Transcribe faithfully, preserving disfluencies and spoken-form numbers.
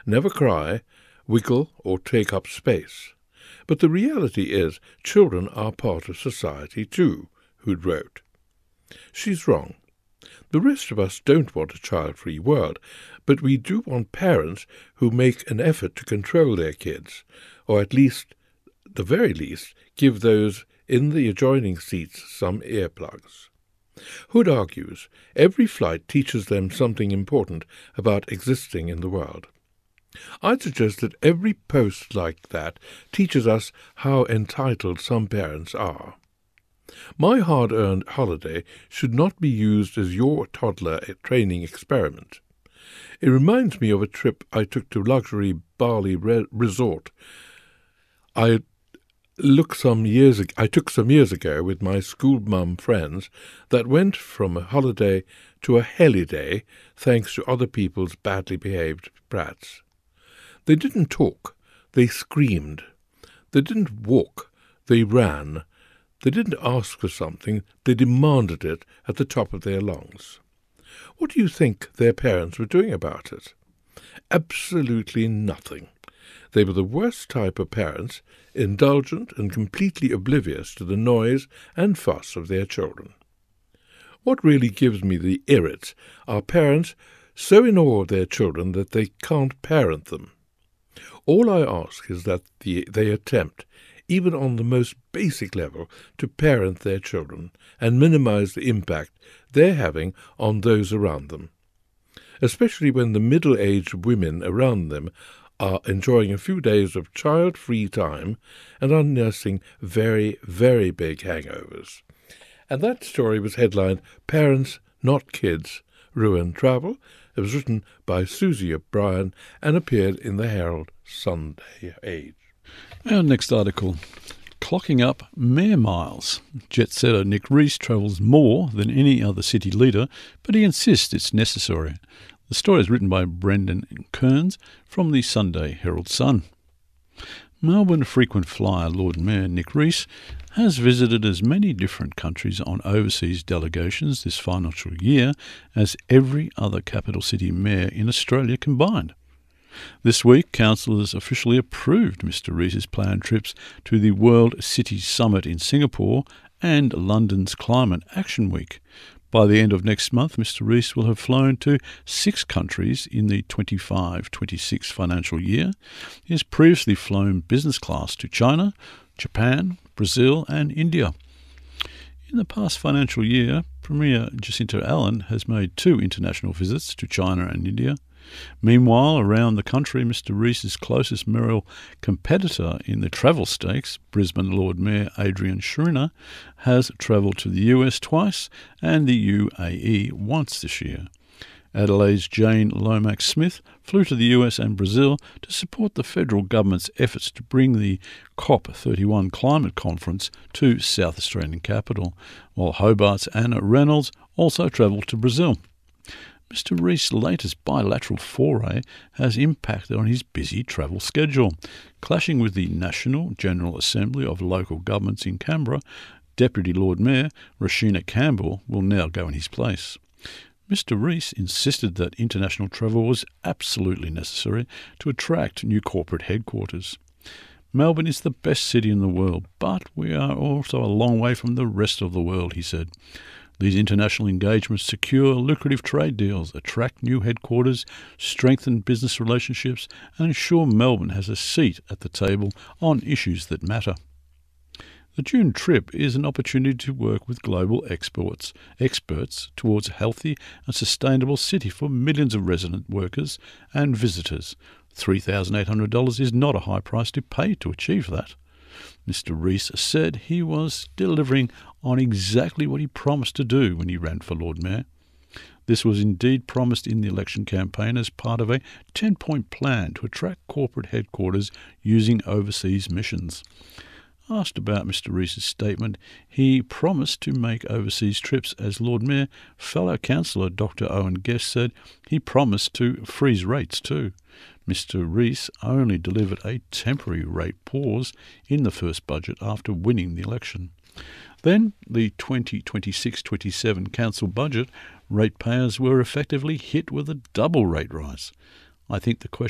never cry, wiggle, or take up space. But the reality is children are part of society too, Hood wrote. She's wrong. The rest of us don't want a child-free world, but we do want parents who make an effort to control their kids, or at least, the very least, give those in the adjoining seats some earplugs. Hood argues every flight teaches them something important about existing in the world. I'd suggest that every post like that teaches us how entitled some parents are. My hard-earned holiday should not be used as your toddler training experiment. It reminds me of a trip I took to luxury Bali re- resort. I Look some years ag- I took some years ago with my school mum friends that went from a holiday to a holiday thanks to other people's badly behaved brats. They didn't talk, they screamed. They didn't walk, they ran. They didn't ask for something, they demanded it at the top of their lungs. What do you think their parents were doing about it? Absolutely nothing. They were the worst type of parents, indulgent and completely oblivious to the noise and fuss of their children. What really gives me the irrits are parents so in awe of their children that they can't parent them. All I ask is that the, they attempt, even on the most basic level, to parent their children and minimize the impact they're having on those around them, especially when the middle-aged women around them are enjoying a few days of child-free time and are nursing very, very big hangovers. And that story was headlined Parents, Not Kids, Ruin Travel. It was written by Susie O'Brien and appeared in the Herald Sunday Age. Our next article, Clocking Up Mayor Miles. Jet-setter Nick Rees travels more than any other city leader, but he insists it's necessary. The story is written by Brendan Kearns from the Sunday Herald Sun. Melbourne frequent flyer Lord Mayor Nick Rees has visited as many different countries on overseas delegations this financial year as every other capital city mayor in Australia combined. This week, councillors officially approved Mister Rees's planned trips to the World Cities Summit in Singapore and London's Climate Action Week. By the end of next month, Mister Rees will have flown to six countries in the twenty-five twenty-six financial year. He has previously flown business class to China, Japan, Brazil and India. In the past financial year, Premier Jacinta Allen has made two international visits to China and India. Meanwhile, around the country, Mister Rees's closest mayoral competitor in the travel stakes, Brisbane Lord Mayor Adrian Schrinner, has travelled to the U S twice and the U A E once this year. Adelaide's Jane Lomax-Smith flew to the U S and Brazil to support the federal government's efforts to bring the COP thirty-one climate conference to South Australian capital, while Hobart's Anna Reynolds also travelled to Brazil. Mister Rees's latest bilateral foray has impacted on his busy travel schedule. Clashing with the National General Assembly of Local Governments in Canberra, Deputy Lord Mayor Rashina Campbell will now go in his place. Mister Rees insisted that international travel was absolutely necessary to attract new corporate headquarters. Melbourne is the best city in the world, but we are also a long way from the rest of the world, he said. These international engagements secure lucrative trade deals, attract new headquarters, strengthen business relationships, and ensure Melbourne has a seat at the table on issues that matter. The June trip is an opportunity to work with global experts, experts towards a healthy and sustainable city for millions of resident workers and visitors. three thousand eight hundred dollars is not a high price to pay to achieve that. Mister Rees said he was delivering on exactly what he promised to do when he ran for Lord Mayor. This was indeed promised in the election campaign as part of a ten-point plan to attract corporate headquarters using overseas missions. Asked about Mister Rees's statement, he promised to make overseas trips as Lord Mayor. Fellow councillor Doctor Owen Guest said he promised to freeze rates too. Mister Rees only delivered a temporary rate pause in the first budget after winning the election. Then, the twenty twenty-six twenty-seven council budget, ratepayers were effectively hit with a double rate rise. I think the question